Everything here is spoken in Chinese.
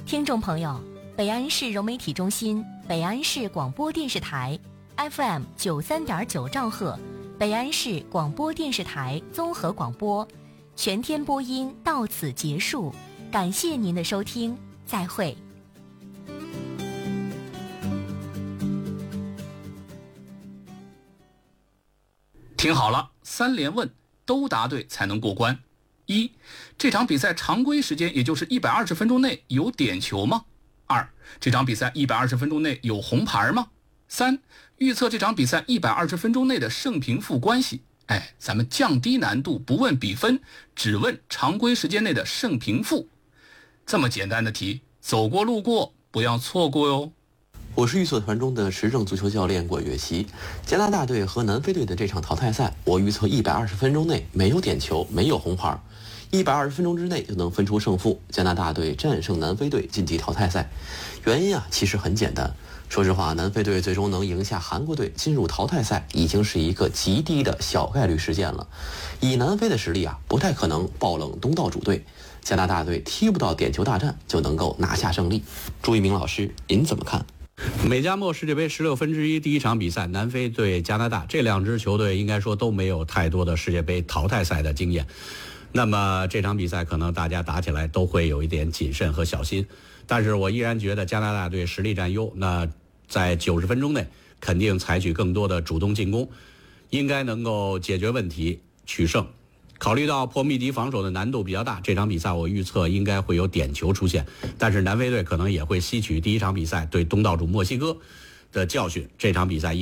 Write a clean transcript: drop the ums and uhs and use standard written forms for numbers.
听众朋友，北安市融媒体中心、北安市广播电视台 FM 93.9兆赫，北安市广播电视台综合广播全天播音到此结束，感谢您的收听，再会。 听好了，3连问都答对才能过关。1. 这场比赛常规时间也就是120分钟内有点球吗？ 2. 这场比赛120分钟内有红牌吗？ 3. 预测这场比赛120分钟内的胜平负关系。咱们降低难度，不问比分，只问常规时间内的胜平负。这么简单的题，走过路过不要错过哟。 我是预测团中的时政足球教练郭月熙。加拿大队和南非队的这场淘汰赛，我预测120分钟内没有点球，没有红牌，120分钟之内就能分出胜负，加拿大队战胜南非队晋级淘汰赛。原因其实很简单。说实话，南非队最终能赢下韩国队进入淘汰赛，已经是一个极低的小概率事件了。以南非的实力不太可能爆冷东道主队。加拿大队踢不到点球大战就能够拿下胜利。朱一鸣老师，您怎么看？ 美加墨世界杯16分之一第一场比赛，南非对加拿大，这两支球队应该说都没有太多的世界杯淘汰赛的经验。那么这场比赛可能大家打起来都会有一点谨慎和小心，但是我依然觉得加拿大队实力占优，那在90分钟内肯定采取更多的主动进攻，应该能够解决问题取胜。考虑到破密迪防守的难度比较大，这场比赛我预测应该会有点球出现，但是南非队可能也会吸取第一场比赛对东道主墨西哥的教训，这场比赛